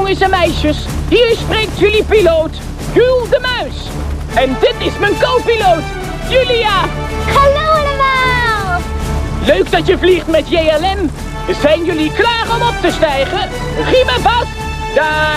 jongens en meisjes, hier spreekt jullie piloot, Jules de Muis. En dit is mijn co-piloot, Julia. Hallo allemaal! Leuk dat je vliegt met JLM. Zijn jullie klaar om op te stijgen? Riemen vast! Daar!